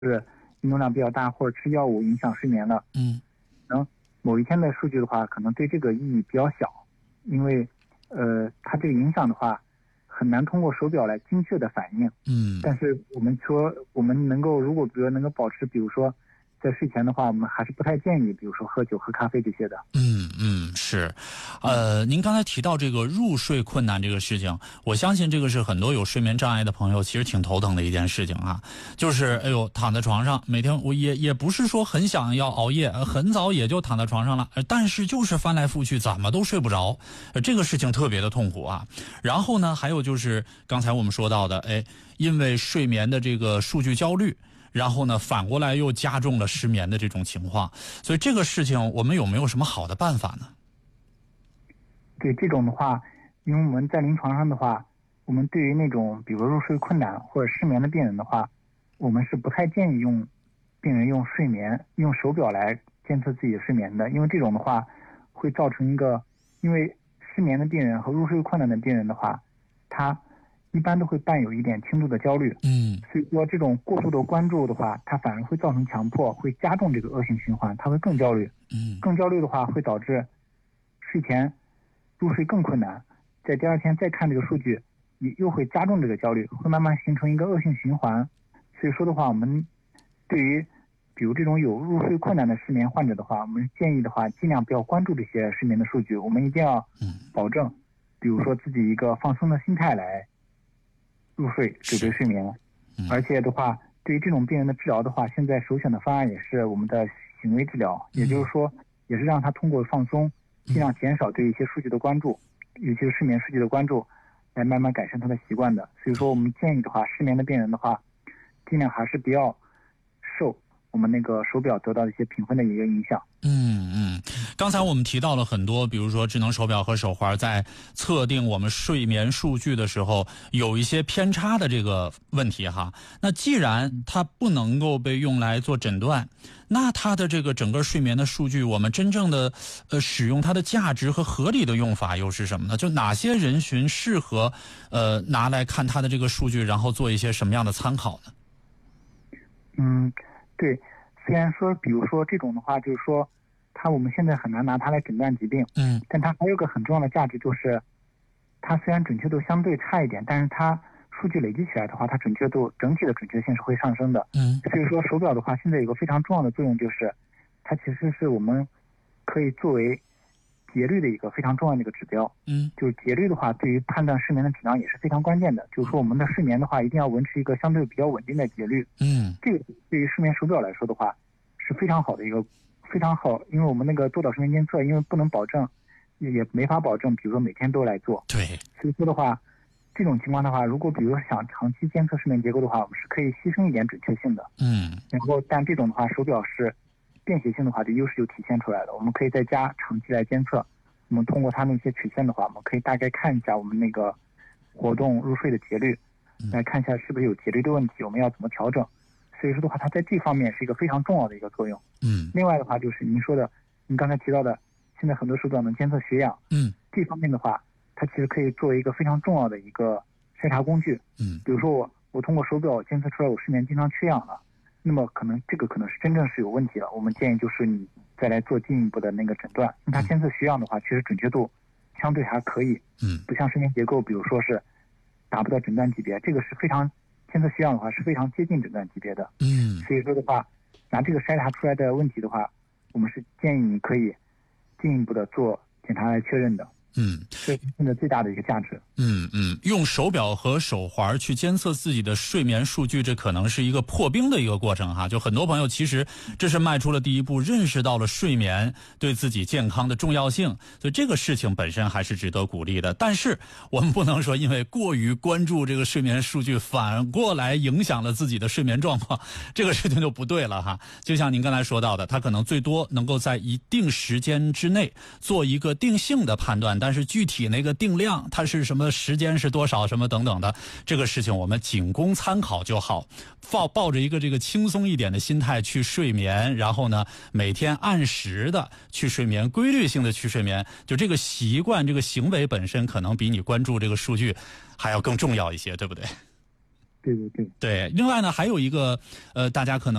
是运动量比较大或者吃药物影响睡眠了，某一天的数据的话，可能对这个意义比较小，因为它这个影响的话，很难通过手表来精确的反映。但是我们说，我们能够如果比如能够保持，比如说在睡前的话，我们还是不太建议，比如说喝酒、喝咖啡这些的。 是，您刚才提到这个入睡困难这个事情，我相信这个是很多有睡眠障碍的朋友其实挺头疼的一件事情啊。就是躺在床上，每天我也不是说很想要熬夜，很早也就躺在床上了，但是就是翻来覆去怎么都睡不着，这个事情特别的痛苦啊。然后呢，还有就是刚才我们说到的，因为睡眠的这个数据焦虑。然后呢，反过来又加重了失眠的这种情况，所以这个事情我们有没有什么好的办法呢？ 对这种的话，因为我们在临床上的话，我们对于那种比如入睡困难或者失眠的病人的话，我们是不太建议病人用手表来监测自己的睡眠的，因为这种的话会造成因为失眠的病人和入睡困难的病人的话，他一般都会伴有一点轻度的焦虑，所以说这种过度的关注的话，它反而会造成强迫，会加重这个恶性循环，它会更焦虑，更焦虑的话会导致睡前入睡更困难，在第二天再看这个数据，又会加重这个焦虑，会慢慢形成一个恶性循环。所以说的话，我们对于比如这种有入睡困难的失眠患者的话，我们建议的话，尽量不要关注这些睡眠的数据，我们一定要保证，比如说自己一个放松的心态来入睡，准备睡眠。而且的话，对于这种病人的治疗的话，现在首选的方案也是我们的行为治疗，也就是说，也是让他通过放松，尽量减少对一些数据的关注，尤其是睡眠数据的关注，来慢慢改善他的习惯的。所以说，我们建议的话，失眠的病人的话，尽量还是不要受我们那个手表得到的一些评分的一个影响。 刚才我们提到了很多，比如说智能手表和手环在测定我们睡眠数据的时候有一些偏差的这个问题哈。那既然它不能够被用来做诊断，那它的这个整个睡眠的数据，我们真正的使用它的价值和合理的用法又是什么呢？就哪些人群适合拿来看它的这个数据，然后做一些什么样的参考呢？ 对，虽然说比如说这种的话，就是说我们现在很难拿它来诊断疾病，但它还有个很重要的价值，就是它虽然准确度相对差一点，但是它数据累积起来的话，它整体的准确性是会上升的。所以说手表的话，现在有个非常重要的作用，就是它其实是我们可以作为节律的一个非常重要的一个指标。就是节律的话，对于判断睡眠的质量也是非常关键的。就是说我们的睡眠的话，一定要维持一个相对比较稳定的节律。这个对于睡眠手表来说的话，是非常好的一个非常好，因为我们那个多导睡眠监测，因为不能保证，也没法保证，比如说每天都来做。 对， 所以说的话，这种情况的话，如果比如说想长期监测睡眠结构的话，我们是可以牺牲一点准确性的。然后但这种的话，手表是便携性的话，这优势就体现出来了。我们可以在家长期来监测，我们通过它那些曲线的话，我们可以大概看一下我们那个活动入睡的节律，来看一下是不是有节律的问题，我们要怎么调整。所以说的话，它在这方面是一个非常重要的一个作用。另外的话就是您说的，您刚才提到的，现在很多手表能监测血氧。这方面的话，它其实可以作为一个非常重要的一个筛查工具。比如说我通过手表监测出来我睡眠经常缺氧了，那么这个可能是真正是有问题了。我们建议就是你再来做进一步的那个诊断。那它监测血氧的话，其实准确度相对还可以。不像睡眠结构，比如说是达不到诊断级别，这个是非常监测血氧的话是非常接近诊断级别的。所以说的话，拿这个筛查出来的问题的话，我们是建议你可以进一步的做检查来确认的。这是现在最大的一个价值。 用手表和手环去监测自己的睡眠数据，这可能是一个破冰的一个过程哈。就很多朋友其实这是迈出了第一步，认识到了睡眠对自己健康的重要性，所以这个事情本身还是值得鼓励的。但是我们不能说因为过于关注这个睡眠数据，反过来影响了自己的睡眠状况，这个事情就不对了哈。就像您刚才说到的，它可能最多能够在一定时间之内做一个定性的判断，但是具体那个定量它是什么时间是多少什么等等的，这个事情我们仅供参考就好。抱着一个这个轻松一点的心态去睡眠，然后呢每天按时的去睡眠，规律性的去睡眠，就这个习惯这个行为本身可能比你关注这个数据还要更重要一些，对不对？ 对对对。 对，另外呢，还有一个大家可能